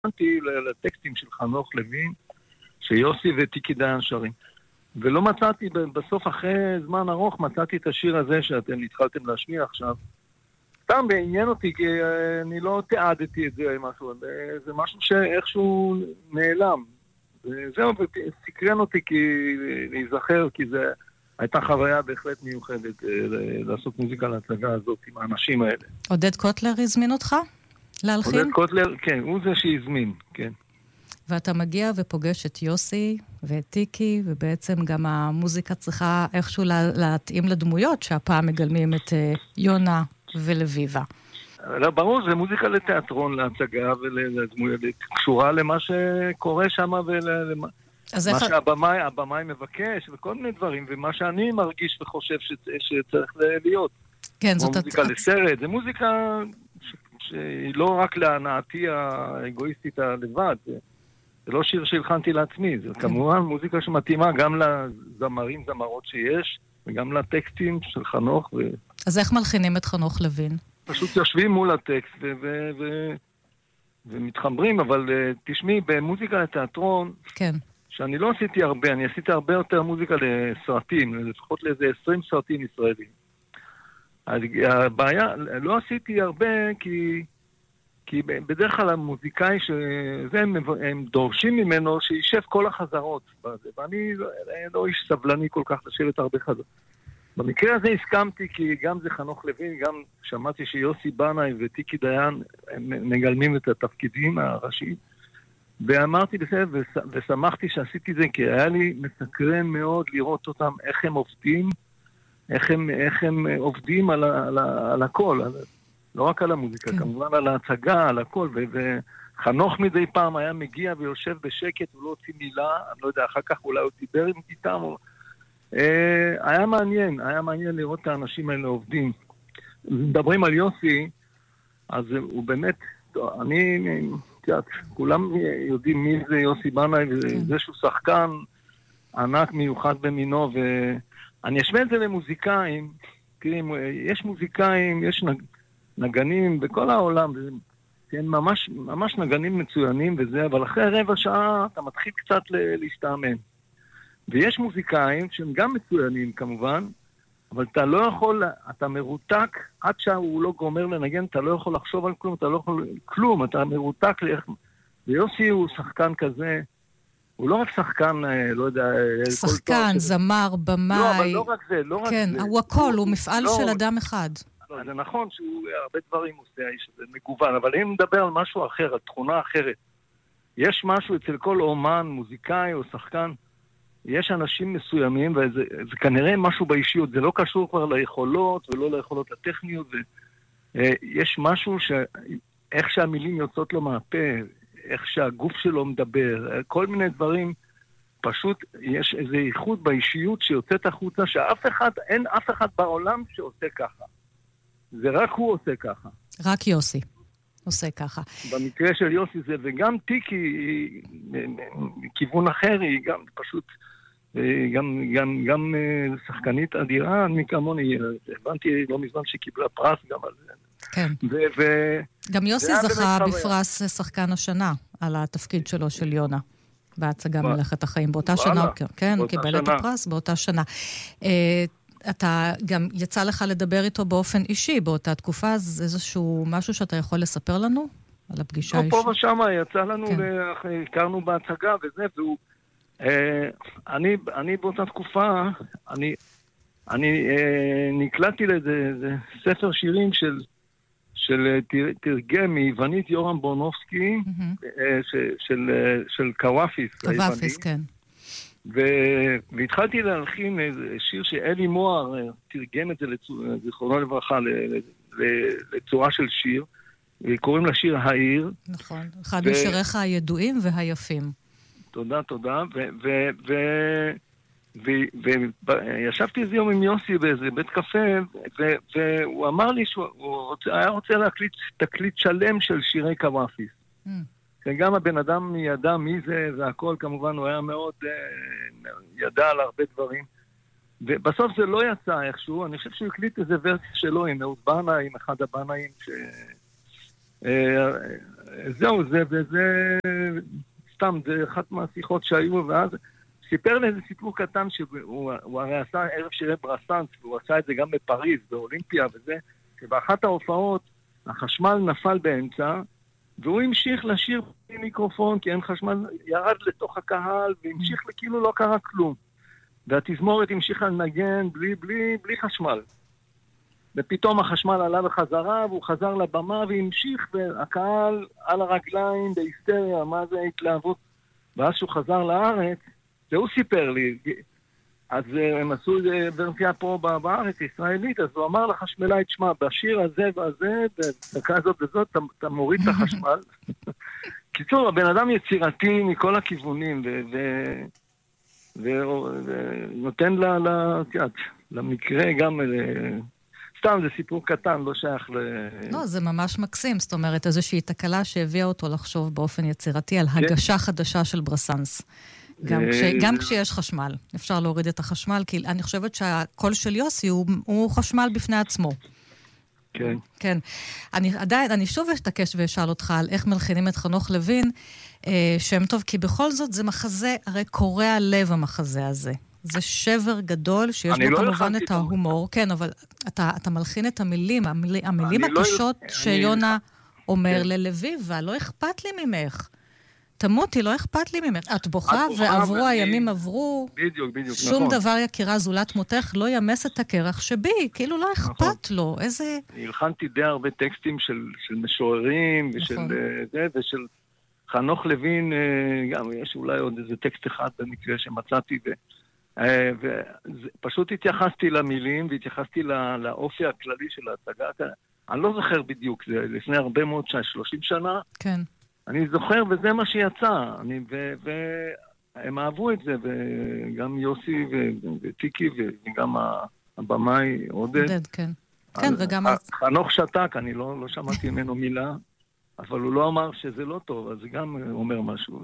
לטקסטים של חנוך לוין, שיוסי וטיקי דיין שרים. ולא מצאתי, בסוף אחרי זמן ארוך, מצאתי את השיר הזה שאתם התחלתם להשמיע עכשיו. סתם בעניין אותי, כי אני לא תיעדתי את זה משהו, זה משהו שאיכשהו נעלם. וזהו, סקרן אותי להיזכר, כי זה הייתה חוויה בהחלט מיוחדת לעשות מוזיקה להצגה הזאת עם האנשים האלה. עודד קוטלר הזמין אותך להלחין? עודד קוטלר, כן, הוא זה שהזמין, כן. ואתה מגיע ופוגש את יוסי ואת טיקי, ובעצם גם המוזיקה צריכה איכשהו להתאים לדמויות, שהפעם מגלמים את יונה ולביבה. ברור, זה מוזיקה לתיאטרון, להצגה ולדמויות, קשורה למה שקורה שם ולמה שהבמאי מבקש וכל מיני דברים, ומה שאני מרגיש וחושב שצריך להיות. כן, זאת מוזיקה לסרט, זה מוזיקה שהיא לא רק להנאתי האגואיסטית הלבד, זה לא שיר שהלחנתי לעצמי, זה כמובן מוזיקה שמתאימה גם לזמרים, זמרות שיש, וגם לטקסטים של חנוך. אז איך מלחינים את חנוך לוין? פשוט יושבים מול הטקסט ומתחברים, אבל תשמעי, במוזיקה לתיאטרון, כן. שאני לא עשיתי הרבה, אני עשיתי הרבה יותר מוזיקה לסרטים, לפחות לאיזה 20 סרטים ישראלים. הבעיה, לא עשיתי הרבה כי בדרך כלל המוזיקאי הם דורשים ממנו שישב כל החזרות בזה, ואני לא איש סבלני כל כך לשבת הרבה חזרות. במקרה הזה הסכמתי, כי גם זה חנוך לוין, גם שמעתי שיוסי בנאי וטיקי דיין מגלמים את התפקידים הראשיים, ואמרתי בסדר, ושמחתי שעשיתי זה, כי היה לי מסקרן מאוד לראות אותם, איך הם עובדים, איך הם עובדים על הכל, לא רק על המוזיקה, כמובן על ההצגה, על הכל, וחנוך מדי פעם היה מגיע ויושב בשקט ולא הוציא מילה, אני לא יודע, אחר כך אולי הוא דיבר איתם, היה מעניין לראות את האנשים האלה עובדים. מדברים על יוסי, אז הוא באמת, כולם יודעים מי זה יוסי בנאי, וזה שהוא שחקן ענק מיוחד במינו, ואני אשווה את זה למוזיקאים, יש מוזיקאים, יש נגנים בכל העולם, הם ממש נגנים מצוינים וזה, אבל אחרי רבע שעה אתה מתחיל קצת להשתעמם. ויש מוזיקאים שהם גם מצוינים כמובן, אבל אתה לא יכול, אתה מרותק, עד שהוא לא גומר לנגן, אתה לא יכול לחשוב על כלום, אתה לא יכול כלום, אתה מרותק ויוסי הוא שחקן כזה, הוא לא רק שחקן, לא יודע... שחקן, זמר, במאי... לא, אבל לא רק זה, לא רק זה. כן, הוא הכל, הוא מפעל של אדם אחד. זה נכון שהוא הרבה דברים עושה, זה מגוון, אבל אם נדבר על משהו אחר, על תכונה אחרת, יש משהו אצל כל אומן, מוזיקאי או שחקן, יש אנשים מסוימים, וזה כנראה משהו באישיות, זה לא קשור כבר ליכולות ולא ליכולות הטכניות, יש משהו איך שהמילים יוצאות לו מהפה, איך שהגוף שלו מדבר, כל מיני דברים, פשוט יש איזו ייחוד באישיות שיוצאת החוצה, אין אף אחד בעולם שעושה ככה. זה רק הוא עושה ככה. רק יוסי עושה ככה. במקרה של יוסי זה, וגם טיקי, מכיוון אחר, היא גם פשוט, גם שחקנית אדירה, אני כמוני, הבנתי לא מזמן שקיבלה פרס גם על זה. כן. גם יוסי זכה בפרס שחקן השנה, על התפקיד שלו של יונה, בהצגה מלאכת החיים. באותה שנה, כן, הוא קיבל את הפרס באותה שנה. אתה גם יצא לך לדבר איתו באופן אישי באותה תקופה, אז איזשהו משהו שאתה יכול לספר לנו על הפגישה האישית? פה ושמה, יצא לנו, הכרנו בהצגה וזה, והוא, אני באותה תקופה, אני נקלטתי לאיזה ספר שירים של תרגם מיוונית יורם בורנובסקי, של קוואפיס. קוואפיס, כן. והתחלתי להלחין איזה שיר שאלי מוהר תרגם את זה, זיכרונו לברכה, לצורה של שיר, וקוראים לשיר העיר. נכון, אחד משיריך הידועים והיפים. תודה. וישבתי איזה יום עם יוסי באיזה בית קפה, והוא אמר לי שהוא היה רוצה להקליט תקליט שלם של שירי קוואפיס. גם הבן אדם ידע מי זה והכל, כמובן הוא היה מאוד ידע על הרבה דברים, ובסוף זה לא יצא איכשהו. אני חושב שהוא הקליט איזה ורסיה שלו עם אהוד בנאי, עם אחד הבנאים זהו, וזה סתם, זה אחת מהשיחות שהיו, ואז סיפר לי איזה סיפור קטן, שהוא הרי עשה ערב שירי ברסאנס, והוא עשה את זה גם בפריז, באולימפיה וזה, שבאחת ההופעות החשמל נפל באמצע, והוא המשיך לשיר בלי מיקרופון, כי אין חשמל, ירד לתוך הקהל, והמשיך כאילו לא קרה כלום. והתזמורת המשיכה לנגן בלי חשמל. ופתאום החשמל עלה בחזרה, והוא חזר לבמה והמשיך, והקהל על הרגליים בהיסטריה, מה זה התלהבות. ואז שהוא חזר לארץ, והוא סיפר לי, אז הם עשו ורסיה פה בארץ, ישראלית, אז הוא אמר לחשמלאי, תשמע, בשיר הזה והזה, בדקה הזאת וזאת, אתה מוריד את החשמל. קיצור, הבן אדם יצירתי מכל הכיוונים, ונותן למקרה גם... סתם, זה סיפור קטן, לא שייך לא, זה ממש מקסים, זאת אומרת, איזושהי תקלה שהביאה אותו לחשוב באופן יצירתי על הגשה חדשה של ברסאנס. גם כשיש חשמל, אפשר להוריד את החשמל, כי אני חושבת שהקול של יוסי הוא חשמל בפני עצמו. כן. כן. אני שוב אשתקש ואשאל אותך על איך מלחינים את חנוך לוין, שם טוב, כי בכל זאת זה מחזה, הרי קורע לב המחזה הזה. זה שבר גדול, שיש בו כמובן את ההומור. כן, אבל אתה מלחין את המילים הקשות שיונה אומר ללוי, ולא אכפת לי ממך. תמותי, לא אכפת לי ממך. את בוכה ועברו, הימים עברו. בדיוק, שום דבר יקירה זולת מותך לא ימס את הקרח שבי, כאילו לא אכפת לו. איזה... הלחנתי די הרבה טקסטים של משוררים, ושל חנוך לוין, גם יש אולי עוד איזה טקסט אחד במקרה שמצאתי, ופשוט התייחסתי למילים, והתייחסתי לאופי הכללי של ההצגה. אני לא זוכר בדיוק, זה לפני הרבה מאוד 30 שנה. כן. אני זוכר, וזה מה שיצא. והם אהבו את זה, וגם יוסי וטיקי, וגם הבמאי עודד. כן. כן, וגם... חנוך שתק, אני לא שמעתי ממנו מילה, אבל הוא לא אמר שזה לא טוב, אז זה גם אומר משהו.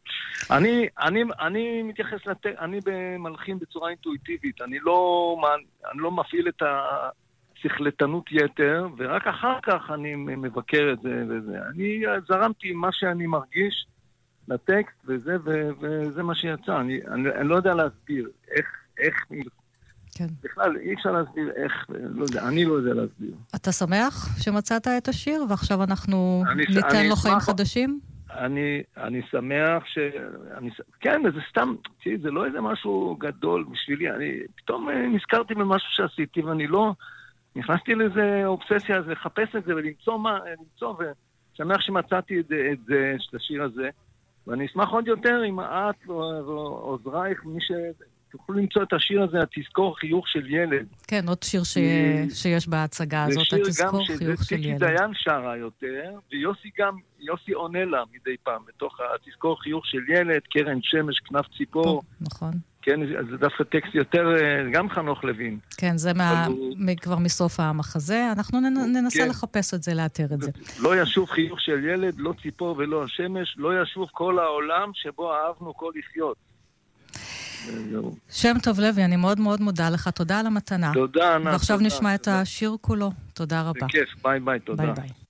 אני מתייחס אני מלחין בצורה אינטואיטיבית, אני לא מפעיל את השכלתנות יתר, ורק אחר כך אני מבקר את זה וזה. אני זרמתי מה שאני מרגיש לטקסט וזה מה שיצא. אני לא יודע להסביר איך כן. בכלל, אי אפשר להסביר איך, לא יודע, אני לא יודע להסביר. אתה שמח שמצאת את השיר, ועכשיו אנחנו ניתן לו חיים חדשים? אני שמח כן, זה סתם, זה לא איזה משהו גדול בשבילי, אני פתאום נזכרתי במשהו שעשיתי, ואני לא, נכנסתי לאיזה אובססיה, אז לחפש את זה ולמצוא ושמח שמצאתי את זה, את השיר הזה, ואני אשמח עוד יותר אם את או עוזרייך, מי תוכלו למצוא את השיר הזה, התזכור חיוך של ילד. כן, עוד שיר שיש בהצגה הזאת, התזכור חיוך של ילד. טיקי דיין שרה יותר, ויוסי עונה לה מדי פעם, בתוך התזכור חיוך של ילד, קרן שמש, כנף ציפור. נכון. כן, זה דווקא טקסט יותר, גם חנוך לוין. כן, זה כבר מסוף המחזה, אנחנו ננסה לחפש את זה, לאתר את זה. לא ישוב חיוך של ילד, לא ציפור ולא השמש, לא ישוב כל העולם שבו אהבנו כל לחיות. שם טוב לוי, אני מאוד מאוד מודה לך, תודה על המתנה. תודה, ענת. ועכשיו נשמע את השיר כולו, תודה רבה. בכיף, ביי ביי, תודה. ביי ביי.